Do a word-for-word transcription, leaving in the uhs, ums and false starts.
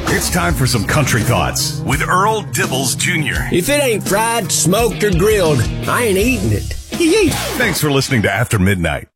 It's time for some country thoughts with Earl Dibbles Junior If it ain't fried, smoked, or grilled, I ain't eating it. Thanks for listening to After Midnight.